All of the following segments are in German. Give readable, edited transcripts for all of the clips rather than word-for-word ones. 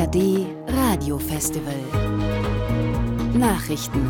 ARD Radiofestival. Nachrichten.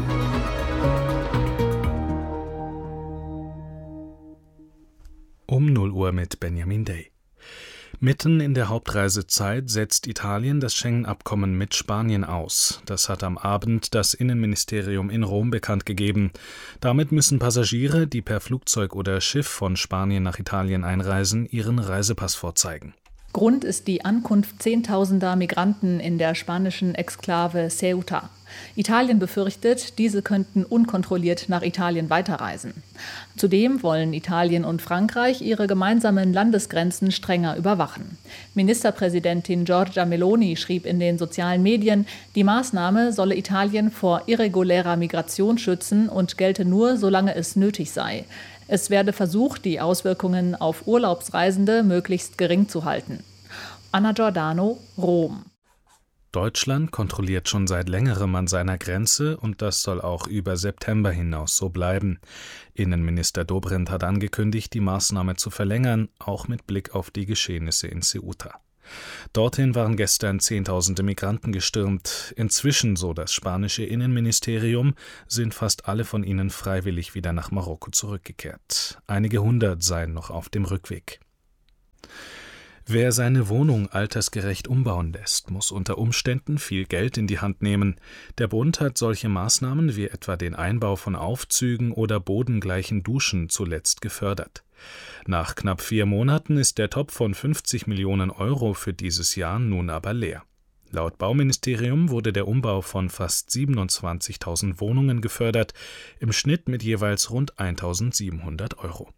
Um 0 Uhr mit Benjamin Day. Mitten in der Hauptreisezeit setzt Italien das Schengen-Abkommen mit Spanien aus. Das hat am Abend das Innenministerium in Rom bekannt gegeben. Damit müssen Passagiere, die per Flugzeug oder Schiff von Spanien nach Italien einreisen, ihren Reisepass vorzeigen. Grund ist die Ankunft Zehntausender Migranten in der spanischen Exklave Ceuta. Italien befürchtet, diese könnten unkontrolliert nach Italien weiterreisen. Zudem wollen Italien und Frankreich ihre gemeinsamen Landesgrenzen strenger überwachen. Ministerpräsidentin Giorgia Meloni schrieb in den sozialen Medien, die Maßnahme solle Italien vor irregulärer Migration schützen und gelte nur, solange es nötig sei. Es werde versucht, die Auswirkungen auf Urlaubsreisende möglichst gering zu halten. Anna Giordano, Rom. Deutschland kontrolliert schon seit längerem an seiner Grenze und das soll auch über September hinaus so bleiben. Innenminister Dobrindt hat angekündigt, die Maßnahme zu verlängern, auch mit Blick auf die Geschehnisse in Ceuta. Dorthin waren gestern Zehntausende Migranten gestürmt. Inzwischen, so das spanische Innenministerium, sind fast alle von ihnen freiwillig wieder nach Marokko zurückgekehrt. Einige hundert seien noch auf dem Rückweg. Wer seine Wohnung altersgerecht umbauen lässt, muss unter Umständen viel Geld in die Hand nehmen. Der Bund hat solche Maßnahmen wie etwa den Einbau von Aufzügen oder bodengleichen Duschen zuletzt gefördert. Nach knapp 4 Monaten ist der Topf von 50 Millionen Euro für dieses Jahr nun aber leer. Laut Bauministerium wurde der Umbau von fast 27.000 Wohnungen gefördert, im Schnitt mit jeweils rund 1.700 Euro.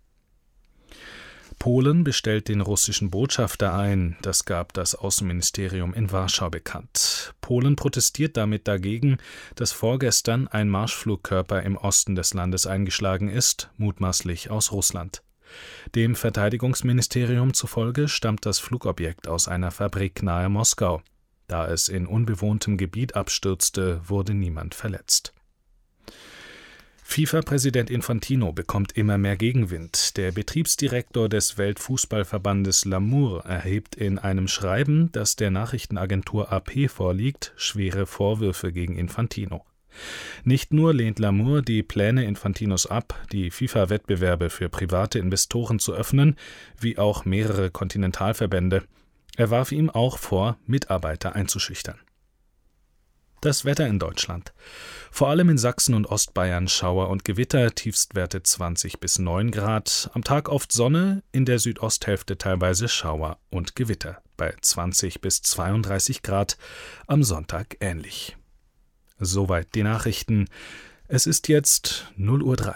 Polen bestellt den russischen Botschafter ein, das gab das Außenministerium in Warschau bekannt. Polen protestiert damit dagegen, dass vorgestern ein Marschflugkörper im Osten des Landes eingeschlagen ist, mutmaßlich aus Russland. Dem Verteidigungsministerium zufolge stammt das Flugobjekt aus einer Fabrik nahe Moskau. Da es in unbewohntem Gebiet abstürzte, wurde niemand verletzt. FIFA-Präsident Infantino bekommt immer mehr Gegenwind. Der Betriebsdirektor des Weltfußballverbandes L'Amour erhebt in einem Schreiben, das der Nachrichtenagentur AP vorliegt, schwere Vorwürfe gegen Infantino. Nicht nur lehnt L'Amour die Pläne Infantinos ab, die FIFA-Wettbewerbe für private Investoren zu öffnen, wie auch mehrere Kontinentalverbände. Er warf ihm auch vor, Mitarbeiter einzuschüchtern. Das Wetter in Deutschland. Vor allem in Sachsen und Ostbayern Schauer und Gewitter, Tiefstwerte 20 bis 9 Grad. Am Tag oft Sonne, in der Südosthälfte teilweise Schauer und Gewitter. Bei 20 bis 32 Grad, am Sonntag ähnlich. Soweit die Nachrichten. Es ist jetzt 0:03 Uhr.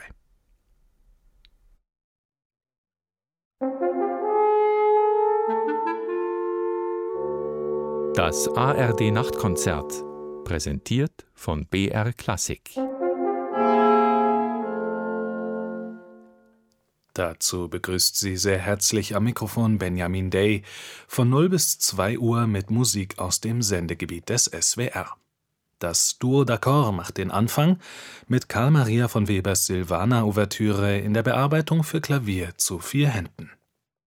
Das ARD-Nachtkonzert. Präsentiert von BR Klassik. Dazu begrüßt Sie sehr herzlich am Mikrofon Benjamin Day von 0 bis 2 Uhr mit Musik aus dem Sendegebiet des SWR. Das Duo d'Accord macht den Anfang mit Carl Maria von Webers Silvana-Ouvertüre in der Bearbeitung für Klavier zu 4 Händen.